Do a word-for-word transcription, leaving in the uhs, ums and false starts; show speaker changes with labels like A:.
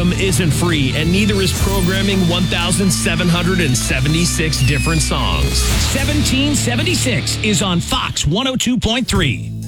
A: item isn't free, and neither is programming one thousand seven hundred seventy-six different songs.
B: seventeen seventy-six is on Fox one oh two point three.